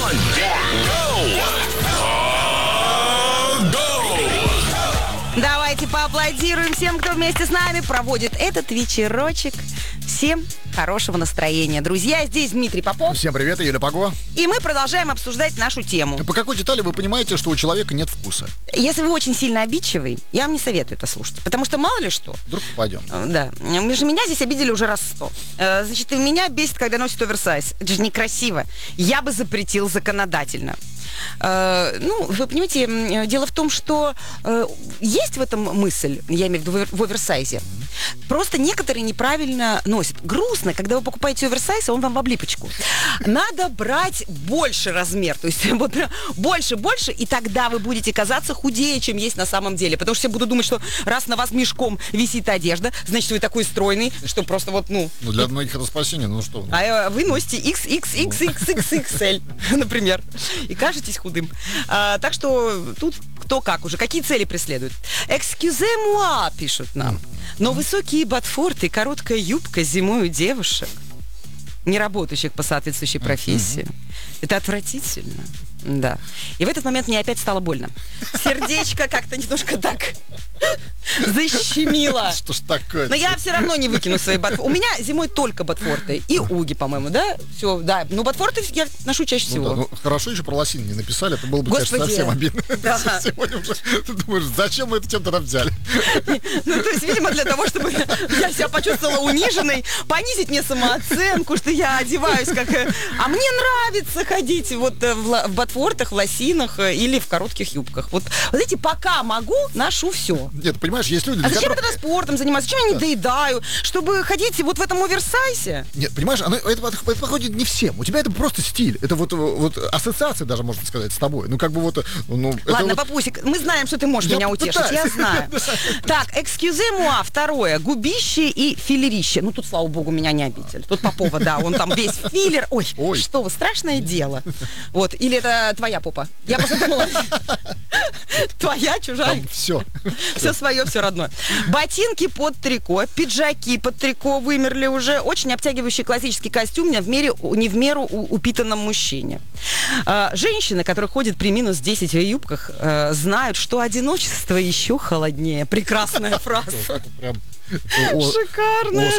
Давайте поаплодируем всем, кто вместе с нами проводит этот вечерочек. Всем хорошего настроения. Друзья, здесь Дмитрий Попов. Всем привет, Юля Паго. И мы продолжаем обсуждать нашу тему. По какой детали вы понимаете, что у человека нет вкуса? Если вы очень сильно обидчивый, я вам не советую это слушать. Потому что мало ли что. Вдруг попадем. Да. Меня здесь обидели уже раз 100. Значит, меня бесит, когда носят оверсайз. Это же некрасиво. Я бы запретил законодательно. Вы понимаете, дело в том, что есть в этом мысль, я имею в виду в оверсайзе. Просто некоторые неправильно носят. Грустно, когда вы покупаете оверсайз, а он вам в облипочку. Надо брать больше размер, то есть вот больше, и тогда вы будете казаться худее, чем есть на самом деле. Потому что все будут думать, что раз на вас мешком висит одежда, значит, вы такой стройный, что просто для многих это спасение, что? А вы носите XXXXXL, например, и кажетесь худым. Так что тут кто как уже. Какие цели преследуют? Excusez-moi, пишут нам. Но высокие ботфорты и короткая юбка зимой у девушек, не работающих по соответствующей профессии, это отвратительно. Да. И в этот момент мне опять стало больно. Сердечко как-то немножко так защемило. Что ж такое? Но я все равно не выкину свои ботфорты. У меня зимой только ботфорты и уги, по-моему, да? Все, да. Но ботфорты я ношу чаще всего. Хорошо, еще про лосин не написали. Это было бы, конечно, совсем обидно. Да. Сегодня уже ты думаешь, зачем мы это чем-то нам взяли? То есть, видимо, для того, чтобы я себя почувствовала униженной, понизить мне самооценку, что я одеваюсь как... А мне нравится ходить вот в ботфортах, в лосинах или в коротких юбках. Вот эти пока могу, ношу все. Нет, понимаешь, есть люди... А зачем я тогда спортом занимаюсь? Зачем я не доедаю? Чтобы ходить вот в этом оверсайзе? Нет, понимаешь, это подходит не всем. У тебя это просто стиль. Это вот ассоциация даже, можно сказать, с тобой. Ладно, папусик, мы знаем, что ты можешь меня утешить. Я знаю. Так, excusez-moi, второе. Губище и филерище. Тут, слава богу, меня не обидели. Тут Попова, да, он там весь филлер. Ой, что вы, страшное дело. Вот, или это твоя попа? Я просто думала, твоя, чужая. Все. Все свое, все родное. Ботинки под трико, пиджаки под трико вымерли уже. Очень обтягивающий классический костюм не в меру упитанном мужчине. Женщины, которые ходят при минус 10 в юбках, знают, что одиночество еще холоднее. Прекрасная фраза. Шикарно.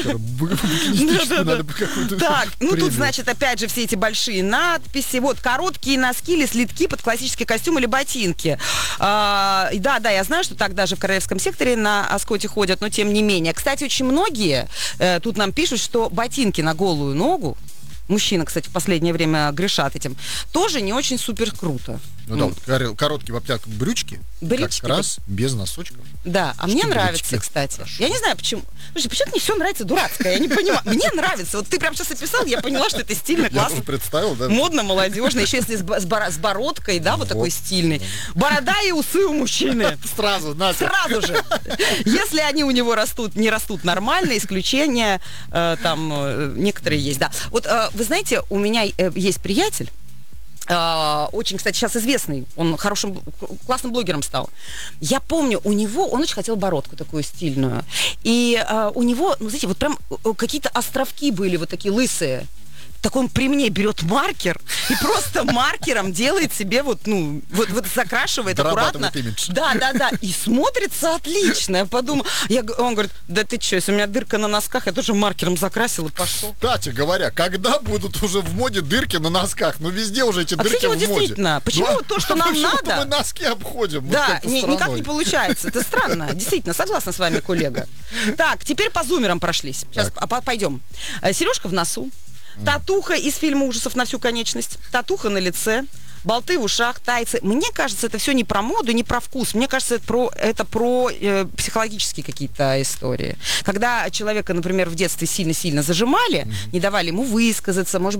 Так, тут, значит, опять же, все эти большие надписи. Вот, короткие носки или слитки под классический костюм или ботинки. Да, я знаю, что так даже в Королевском секторе на Оскоте ходят, но тем не менее. Кстати, очень многие тут нам пишут, что ботинки на голую ногу, мужчины, кстати, в последнее время грешат этим, тоже не очень супер круто. Короткие в обтяжку брючки, как раз без носочков. Да, а мне нравится, кстати. Хорошо. Я не знаю, почему. Слушай, почему мне все нравится дурацкое? Я не понимаю. Мне нравится. Вот ты прям сейчас описал, я поняла, что это стильно, классно. Я представил, да. Модно, молодежно. Еще если с бородкой, да, вот такой стильный. Борода и усы у мужчины. Сразу же. Если они у него не растут нормально, исключения там некоторые есть, да. Вот вы знаете, у меня есть приятель, очень, кстати, сейчас известный, он классным блогером стал. Я помню, он очень хотел бородку такую стильную. И у него, знаете, вот прям какие-то островки были вот такие лысые. Так он при мне берет маркер и просто маркером делает себе вот закрашивает аккуратно. Да. И смотрится отлично. Я подумала, он говорит, да ты что, если у меня дырка на носках, я тоже маркером закрасил и пошел. Кстати говоря, когда будут уже в моде дырки на носках? Везде уже эти дырки в моде. Действительно, почему то, что нам надо... мы носки обходим. Да, никак не получается. Это странно. Действительно, согласна с вами, коллега. Так, теперь по зумерам прошлись. Сейчас пойдем. Сережка в носу. Татуха из фильма ужасов на всю конечность. Татуха на лице. Болты в ушах, тайцы. Мне кажется, это все не про моду, не про вкус. Мне кажется, это про психологические какие-то истории. Когда человека, например, в детстве сильно-сильно зажимали, не давали ему высказаться, может